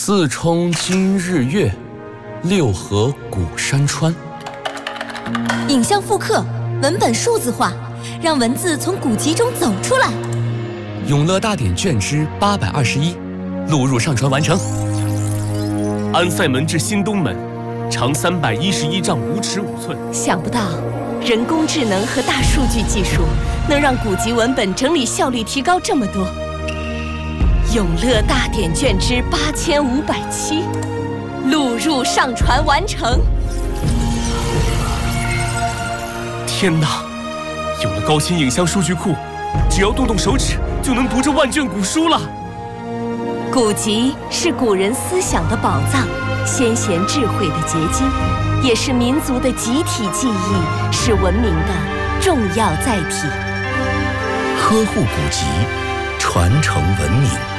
四冲今日月，六合古山川。 影像复刻，文本数字化，让文字从古籍中走出来。 永乐大典卷之821，录入上传完成。 安塞门至新东门，长311丈5尺5寸。 想不到，人工智能和大数据技术能让古籍文本整理效率提高这么多。永乐大典卷之8507，录入上传完成。 天哪！有了高清影像数据库，只要动动手指就能读这万卷古书了。 古籍是古人思想的宝藏，先贤智慧的结晶，也是民族的集体记忆，是文明的重要载体。 呵护古籍，传承文明。